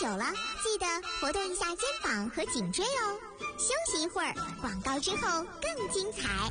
久了，记得活动一下肩膀和颈椎哦。休息一会儿，广告之后更精彩。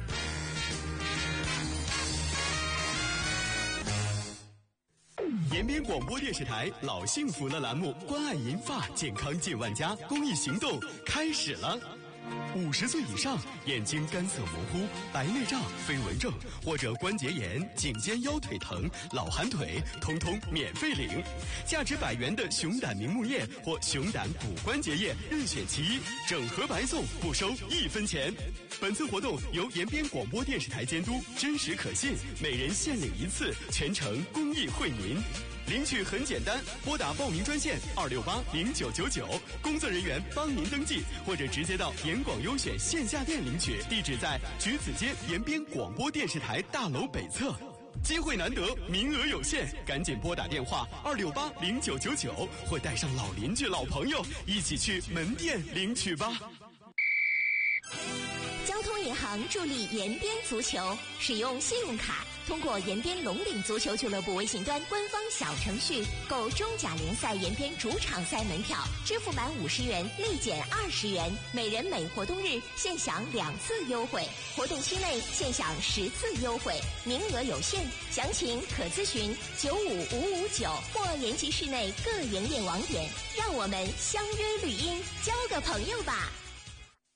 延边广播电视台老幸福了栏目关爱银发健康近万家公益行动开始了。50岁以上眼睛干涩模糊、白内障、飞蚊症或者关节炎、颈肩腰腿疼、老寒腿，通通免费领。价值100元的熊胆明目液或熊胆骨关节液任选其一，整盒白送，不收1分钱。本次活动由延边广播电视台监督，真实可信，每人限领1次，全程公益惠民。领取很简单，拨打报名专线2680999，工作人员帮您登记，或者直接到延广优选线下店领取，地址在橘子街延边广播电视台大楼北侧。机会难得，名额有限，赶紧拨打电话2680999，或带上老邻居、老朋友一起去门店领取吧。 交通银行助力延边足球，使用信用卡通过延边龙岭足球俱乐部微信端官方小程序购中甲联赛延边主场赛门票，支付满50元立减20元，每人每活动日限享2次优惠，活动期内限享10次优惠，名额有限，详情可咨询95559或延吉市内各营业网点。让我们相约绿茵，交个朋友吧。